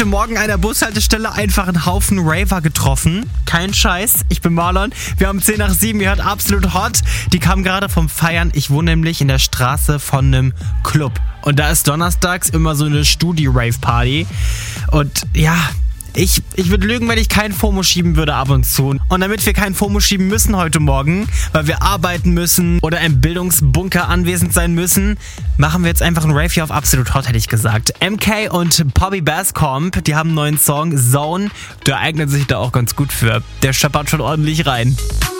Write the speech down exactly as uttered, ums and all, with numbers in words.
heute Morgen an der Bushaltestelle einfach einen Haufen Raver getroffen. Kein Scheiß, ich bin Marlon. Wir haben zehn nach sieben, ihr hört Absolut Hot. Die kamen gerade vom Feiern. Ich wohne nämlich in der Straße von einem Club. Und da ist donnerstags immer so eine Studi-Rave-Party. Und ja... Ich, ich würde lügen, wenn ich kein FOMO schieben würde ab und zu. Und damit wir kein FOMO schieben müssen heute Morgen, weil wir arbeiten müssen oder im Bildungsbunker anwesend sein müssen, machen wir jetzt einfach einen Rave hier auf Absolut Hot, hätte ich gesagt. M K und Bobby Basscomp, die haben einen neuen Song, Zone. Der eignet sich da auch ganz gut für. Der scheppert schon ordentlich rein.